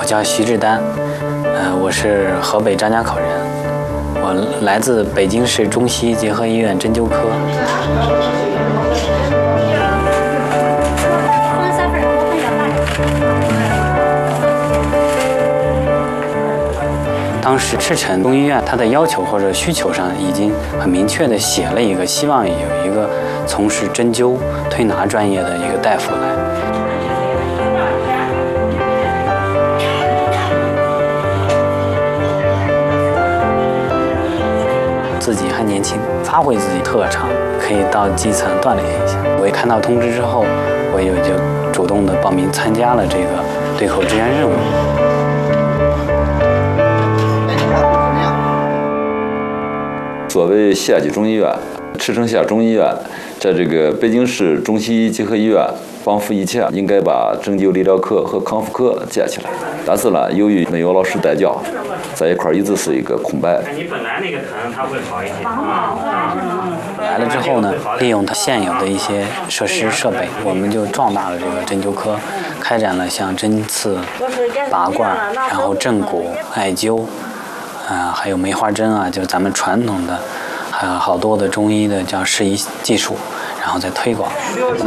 叫徐志丹，我是河北张家口人，我来自北京市中西医结合医院针灸科。当时赤城中医院它的要求或者需求上已经很明确地写了一个，希望有一个从事针灸推拿专业的一个大夫来。自己还年轻，发挥自己特长，可以到基层锻炼一下。我一看到通知之后，我也就主动地报名参加了这个对口支援任务。 所谓西亚级中医院、赤城西亚中医院，在这个北京市中西医结合医院帮扶一切，应该把针灸理疗科和康复科接起来。但是呢，由于没有老师带教，在一块一直是一个空白。 你本来那个疼，它会好一些。来了之后呢，利用它现有的一些设施设备，我们就壮大了这个针灸科，开展了像针刺、拔罐，然后正骨、艾灸。还有梅花针啊，就是咱们传统的，还有好多的中医的叫适宜技术，然后再推广。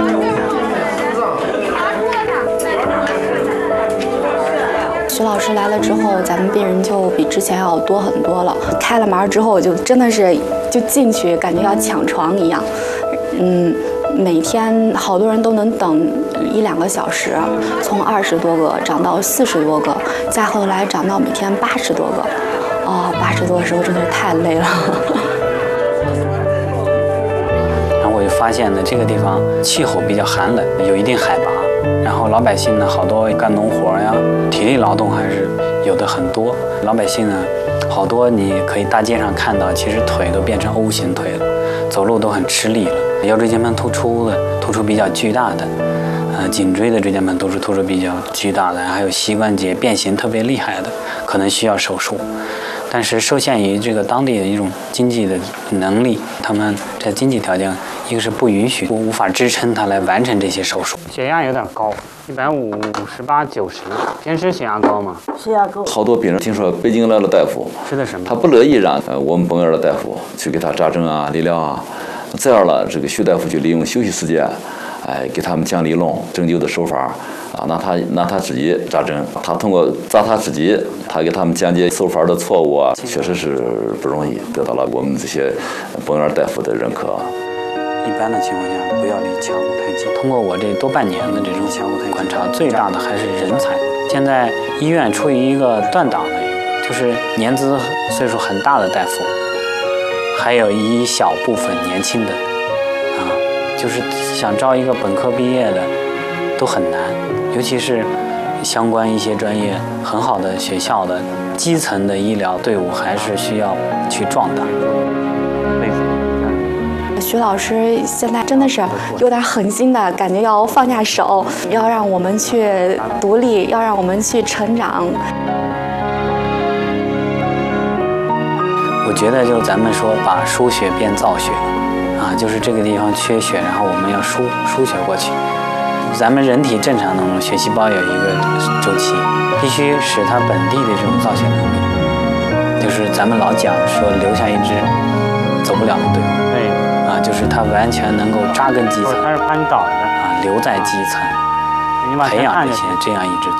徐老师来了之后，咱们病人就比之前要多很多了。开了门之后，就真的是就进去，感觉要抢床一样。每天好多人都能等1-2个小时，从20多个涨到40多个，再后来涨到每天80多个。80多的时候真的是太累了。 然后我就发现呢，这个地方气候比较寒冷，有一定海拔，然后老百姓呢，好多干农活呀，体力劳动还是有的很多。老百姓呢，好多你可以大街上看到，其实腿都变成 O 型腿了，走路都很吃力了。腰椎间盘突出比较巨大的，颈椎的椎间盘突出比较巨大的，还有膝关节变形特别厉害的，可能需要手术。但是受限于这个当地的一种经济的能力，他们在经济条件，一个是不允许，无法支撑他来完成这些手术。血压有点高，158、90，平时血压高吗？ 血压高。 好多病人听说北京来了大夫， 吃的什么？ 他不乐意让我们本院的大夫去给他扎针啊、理疗啊，这样了，这个徐大夫就利用休息时间，给他们讲理论、针灸的手法。拿他自己扎针，他通过扎他自己，他给他们讲解手法的错误啊，确实是不容易，得到了我们这些本院大夫的认可。 一般的情况下，不要离腔骨太近。通过我这多半年的这种腔骨太观察，最大的还是人才。现在医院处于一个断档的，就是年资岁数很大的大夫，还有一小部分年轻的，就是想招一个本科毕业的都很难。尤其是相关一些专业很好的学校的基层的医疗队伍，还是需要去壮大。 徐老师现在真的是有点狠心的感觉，要放下手，要让我们去独立，要让我们去成长。 我觉得就是咱们说把输血变造血，就是这个地方缺血，然后我们要输血过去。咱们人体正常的血细胞有一个周期，必须使它本地的这种造血能力，就是咱们老讲说留下一支走不了的队伍，对，就是它完全能够扎根基层，它是攀倒的，留在基层，培养这样一支。